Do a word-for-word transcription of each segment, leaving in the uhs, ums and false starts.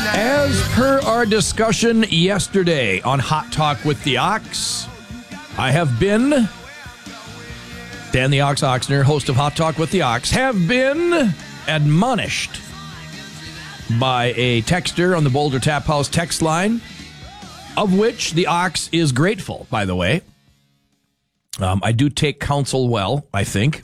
As per our discussion yesterday on Hot Talk with the Ox, I have been, Dan the Ox Oxner, host of Hot Talk with the Ox, have been admonished by a texter on the Boulder Tap House text line, of which the Ox is grateful, by the way. Um, I do take counsel well, I think.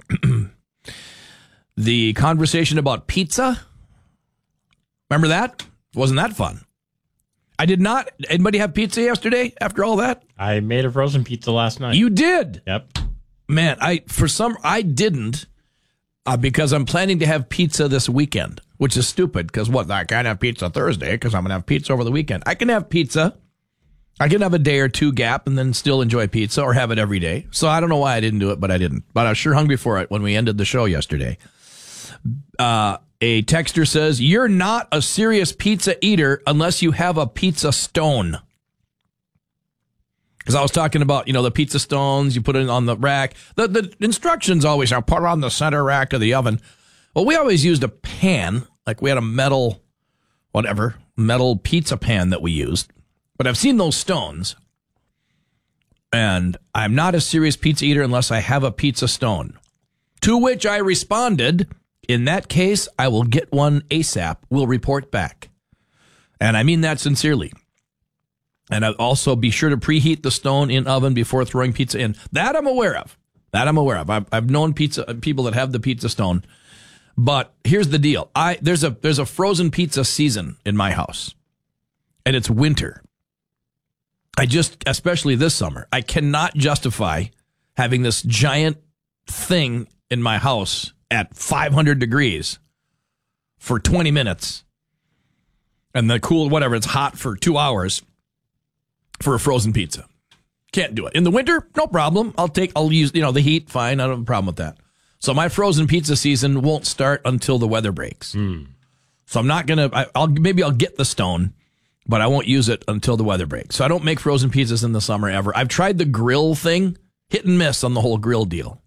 The conversation about pizza, remember that? Wasn't that fun? I did not. Anybody have pizza yesterday after all that? I made a frozen pizza last night. You did? Yep. Man, I for some, I didn't uh, because I'm planning to have pizza this weekend, which is stupid because what? I can't have pizza Thursday because I'm going to have pizza over the weekend. I can have pizza. I can have a day or two gap and then still enjoy pizza or have it every day. So I don't know why I didn't do it, but I didn't. But I was sure hungry for it when we ended the show yesterday. Uh, a texter says, you're not a serious pizza eater unless you have a pizza stone. Because I was talking about, you know, the pizza stones, you put it on the rack. The, the instructions always are put it on the center rack of the oven. Well, we always used a pan, like we had a metal, whatever, metal pizza pan that we used. But I've seen those stones, and I'm not a serious pizza eater unless I have a pizza stone. To which I responded, in that case, I will get one ASAP. We'll report back. And I mean that sincerely. And I'll also be sure to preheat the stone in oven before throwing pizza in. That I'm aware of. That I'm aware of. I've, I've known pizza people that have the pizza stone. But here's the deal. I there's a there's a frozen pizza season in my house, and it's winter. I just, especially this summer, I cannot justify having this giant thing in my house at five hundred degrees for twenty minutes and the cool, whatever, it's hot for two hours for a frozen pizza. Can't do it. In the winter, no problem. I'll take, I'll use, you know, the heat, fine. I don't have a problem with that. So my frozen pizza season won't start until the weather breaks. Mm. So I'm not going to, I'll maybe I'll get the stone, but I won't use it until the weather breaks. So I don't make frozen pizzas in the summer ever. I've tried the grill thing, hit and miss on the whole grill deal.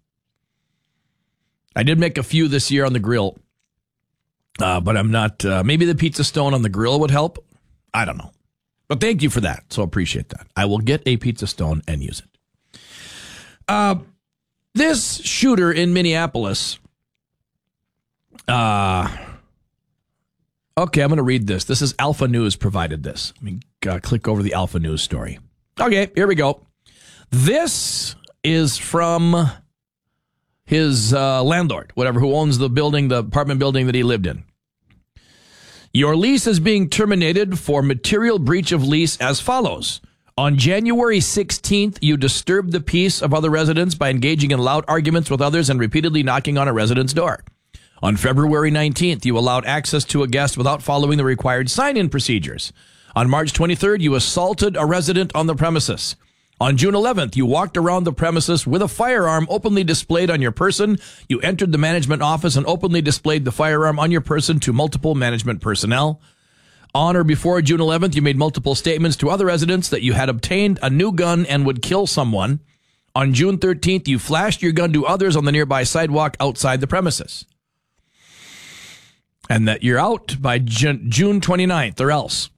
I did make a few this year on the grill, uh, but I'm not, uh, maybe the pizza stone on the grill would help. I don't know. But thank you for that. So appreciate that. I will get a pizza stone and use it. Uh, this shooter in Minneapolis, uh, okay, I'm going to read this. This is Alpha News provided this. Let me uh, click over the Alpha News story. Okay, here we go. This is from his uh, landlord, whatever, who owns the building, the apartment building that he lived in. Your lease is being terminated for material breach of lease as follows. On January sixteenth, you disturbed the peace of other residents by engaging in loud arguments with others and repeatedly knocking on a resident's door. On February nineteenth, you allowed access to a guest without following the required sign-in procedures. On March twenty-third, you assaulted a resident on the premises. On June eleventh, you walked around the premises with a firearm openly displayed on your person. You entered the management office and openly displayed the firearm on your person to multiple management personnel. On or before June eleventh, you made multiple statements to other residents that you had obtained a new gun and would kill someone. On June thirteenth, you flashed your gun to others on the nearby sidewalk outside the premises. And that you're out by June twenty-ninth or else.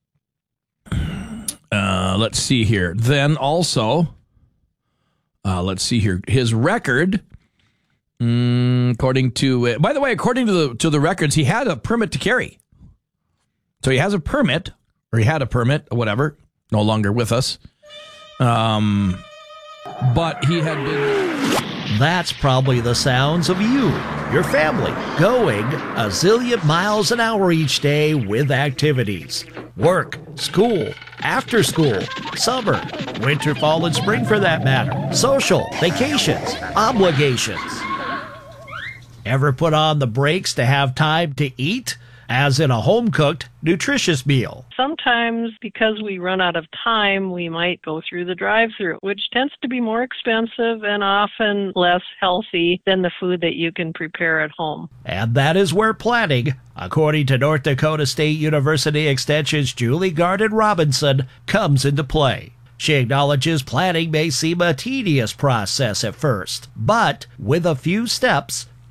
Uh, let's see here. Then also, uh, let's see here. His record, mm, according to, uh, by the way, according to the to the records, he had a permit to carry. So he has a permit, or he had a permit, or whatever. No longer with us. Um, but he had been. That's probably the sounds of you, your family, going a zillion miles an hour each day with activities. Work, school, after school, summer, winter, fall, and spring for that matter. Social, vacations, obligations. Ever put on the brakes to have time to eat? As in a home-cooked, nutritious meal. Sometimes, because we run out of time, we might go through the drive-thru, which tends to be more expensive and often less healthy than the food that you can prepare at home. And that is where planning, according to North Dakota State University Extension's Julie Garden Robinson, comes into play. She acknowledges planning may seem a tedious process at first, but with a few steps,